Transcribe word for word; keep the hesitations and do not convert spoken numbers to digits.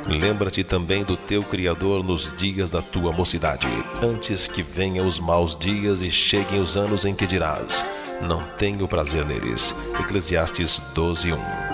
Lembra-te também do teu Criador nos dias da tua mocidade, antes que venham os maus dias e cheguem os anos em que dirás: não tenho prazer neles. Eclesiastes doze, um.